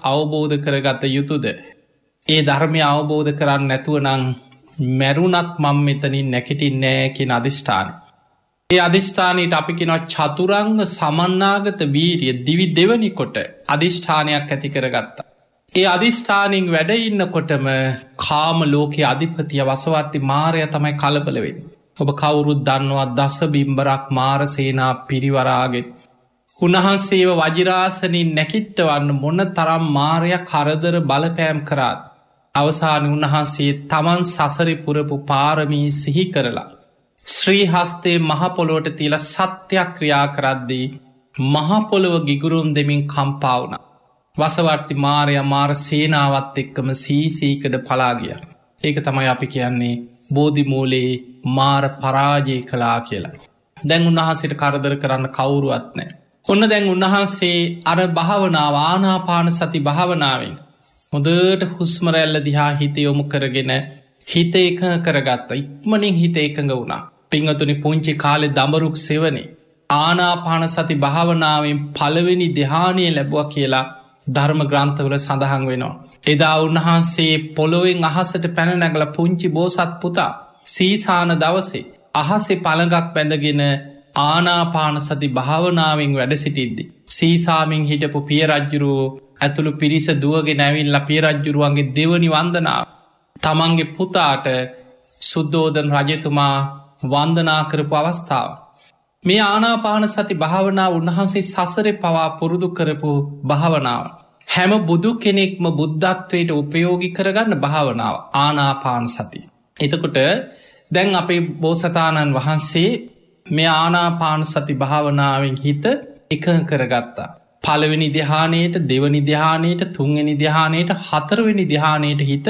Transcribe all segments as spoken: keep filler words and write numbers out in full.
අවබෝධ කරගත යුතුද? ඒ ධර්මය අවබෝධ කරන්න නැතුව නං මැරුණත් මං මෙතනින් නැකිටින් නෑ කියෙන අධිෂ්ඨාන. ඒ අධිෂ්ඨානයට අපි කෙනවා චතුරංග සමන්නාගත වීරිය දිවි දෙවනි කොට අධිෂ්ඨානයක් ඇති කරගත්තා. ඒ අධිෂ්ඨානින් වැඩඉන්නකොටම කාම ලෝකයේ අධිපතිය වසවත්ති මාරය තමයි කලබලවෙන්. ඔබ කවුරුත් දන්නවා දස බිම්බරක් මාරසේනා පිරිවරාගෙන්. උන්වහන්සේව වජිරාසනින් නැකිට්ටවන්න මොන තරම් මාරය කරදර බලපෑම් කරාත්. අවසාන උන්වහන්සේ තමන් සසරි පුරපු පාරමී සිහි කරලා. ශ්‍රී හස්තේ මහපොලොවට තියල සත්‍යයක් ක්‍රියා කරද්දී මහපොළොව ගිගුරුම් දෙමින් කම්පාවුණ. වසවර්ති මාරය මාර සේනාවත් එක්කම සීසීකඩ පලාගිය. ඒක තමයි අපි කියන්නේ බෝධිමූලේ මාර පරාජය කලා කියලා. දැන් උන්වහන්සේට කරදර කරන්න කවුරුවත් නෑ. ඔන්න දැන් උන්වහන්සේ අර භාවනාව ආනාපාන සති භාවනාවෙන් හොදට හුස්මරැල්ල දිහා හිත යොමු කරගෙන හිත එක කරගත්ත ඉක්මනින් හිත එකඟ වුණා. පිංහතුනි පුංචි කාලෙ දඹරුක් සෙවනේ ආනාපාන සති භාවනාවෙන් පළවෙනි දෙහානය ලැබුව කියලා ධර්ම ග්‍රන්ථවල සඳහන් වෙනවා. එදා උන්වහන්සේ පොළොවෙන් අහසට පැනනැගල පුංචි බෝසත් පුතා සීසාන දවසේ අහසේ පළඟක් බැඳගෙන ආනාපාන සති භාවනාවෙන් වැඩ සිටිද්දි. සීසාමින් හිටපු පියරජ්ජුරුවෝ ඇතුළු පිරිස දුවගෙන ඇවිල්ල පියරජ්ජුරුවන්ගේ දෙවනි වන්දනාව. තමන්ගේ පුතාට සුද්දෝදන රජතුමා වන්දනා කරපු අවස්ථාව. මේ ආනාපාන සති භාවනාව උන්වහන්සේ සසරෙ පවා පුරුදු කරපු භාවනාව. හැම බුදු කෙනෙක්ම බුද්ධත්වයට උපයෝගි කරගන්න භාවනාව ආනාපාන සති. එතකොට දැන් අපේ බෝසතාණන් වහන්සේ මේ ආනාපාන සති භාවනාවෙන් හිත එක කරගත්තා. පළවෙනි දෙහානයට දෙවනි දෙහානයට තුන්වෙනි දෙහානයට හතරවෙනි දෙහානයට හිත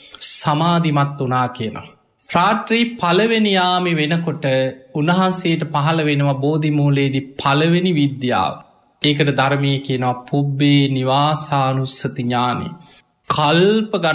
සමාධිමත් වනා කියනවා. රාත්‍රී පළවෙනියාමි වෙනකොට උන්වහන්සේට පහළ වෙනවා බෝධිමූලයේදී පළවෙනි විද්‍යාව. ඒකට ධර්මය කියනවා පුබ්බේ නිවාසානුස්සති ඥානෙ. කල්ප ගණන්